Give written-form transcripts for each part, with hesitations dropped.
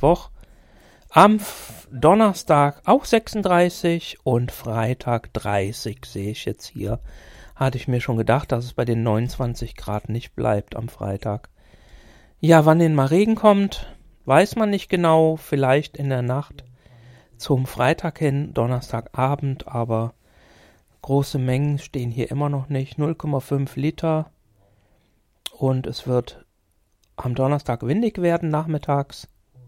Mittwoch. Am Donnerstag auch 36 und Freitag 30 sehe ich jetzt hier. Hatte ich mir schon gedacht, dass es bei den 29 Grad nicht bleibt am Freitag. Ja, wann denn mal Regen kommt, weiß man nicht genau. Vielleicht in der Nacht zum Freitag hin, Donnerstagabend, aber große Mengen stehen hier immer noch nicht. 0,5 Liter. Und es wird am Donnerstag windig werden nachmittags.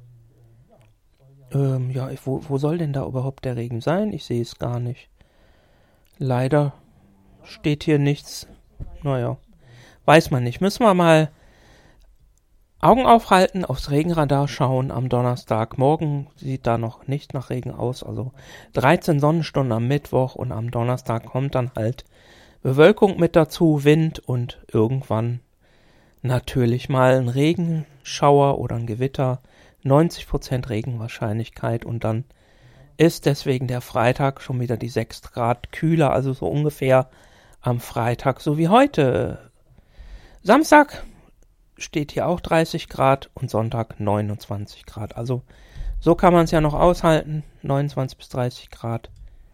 Wo soll denn da überhaupt der Regen sein? Ich sehe es gar nicht. Leider steht hier nichts. Naja, weiß man nicht. Müssen wir mal Augen aufhalten, aufs Regenradar schauen am Donnerstag. Morgen sieht da noch nicht nach Regen aus. Also 13 Sonnenstunden am Mittwoch und am Donnerstag kommt dann halt Bewölkung mit dazu, Wind und irgendwann natürlich mal ein Regenschauer oder ein Gewitter. 90% Regenwahrscheinlichkeit und dann ist deswegen der Freitag schon wieder die 6 Grad kühler, also so ungefähr am Freitag, so wie heute. Samstag steht hier auch 30 Grad und Sonntag 29 Grad. Also so kann man es ja noch aushalten, 29 bis 30 Grad.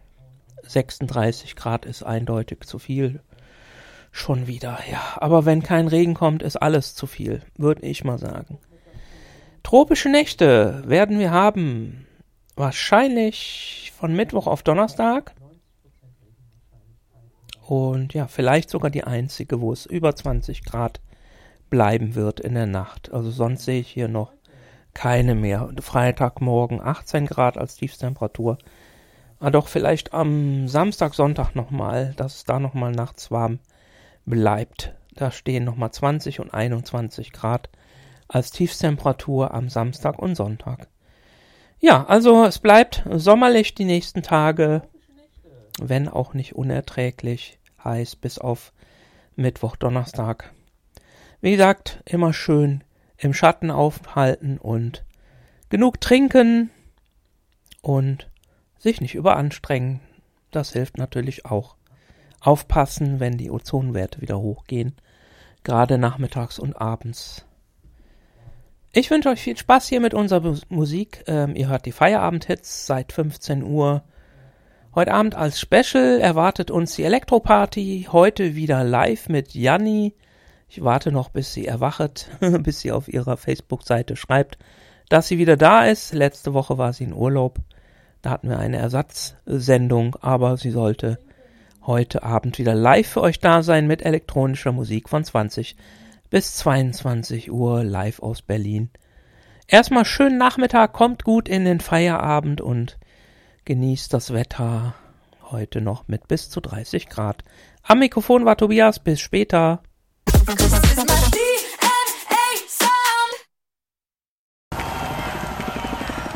36 Grad ist eindeutig zu viel. Schon wieder, ja. Aber wenn kein Regen kommt, ist alles zu viel, würde ich mal sagen. Tropische Nächte werden wir haben, wahrscheinlich von Mittwoch auf Donnerstag. Und ja, vielleicht sogar die einzige, wo es über 20 Grad bleiben wird in der Nacht. Also sonst sehe ich hier noch keine mehr. Freitagmorgen 18 Grad als Tiefstemperatur. Aber doch vielleicht am Samstag, Sonntag nochmal, dass es da nochmal nachts warm bleibt. Da stehen nochmal 20 und 21 Grad als Tiefstemperatur am Samstag und Sonntag. Ja, also es bleibt sommerlich die nächsten Tage, wenn auch nicht unerträglich heiß, bis auf Mittwoch, Donnerstag. Wie gesagt, immer schön im Schatten aufhalten und genug trinken und sich nicht überanstrengen. Das hilft natürlich auch. Aufpassen, wenn die Ozonwerte wieder hochgehen, gerade nachmittags und abends. Ich wünsche euch viel Spaß hier mit unserer Musik. Ihr hört die Feierabend-Hits seit 15 Uhr. Heute Abend als Special erwartet uns die Elektroparty. Heute wieder live mit Janni. Ich warte noch, bis sie erwachet, bis sie auf ihrer Facebook-Seite schreibt, dass sie wieder da ist. Letzte Woche war sie in Urlaub. Da hatten wir eine Ersatzsendung, aber sie sollte heute Abend wieder live für euch da sein mit elektronischer Musik von 20 bis 22 Uhr live aus Berlin. Erstmal schönen Nachmittag, kommt gut in den Feierabend und genießt das Wetter heute noch mit bis zu 30 Grad. Am Mikrofon war Tobias, bis später.